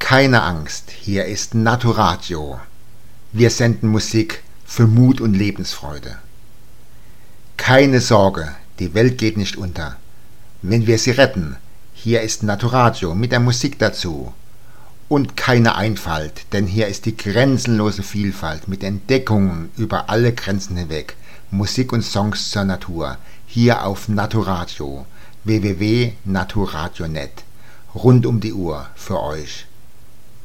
Keine Angst, hier ist Naturadio. Wir senden Musik für Mut und Lebensfreude. Keine Sorge, die Welt geht nicht unter. Wenn wir sie retten, hier ist Naturadio mit der Musik dazu. Und keine Einfalt, denn hier ist die grenzenlose Vielfalt mit Entdeckungen über alle Grenzen hinweg. Musik und Songs zur Natur, hier auf Naturadio, www.naturadio.net. Rund um die Uhr für euch.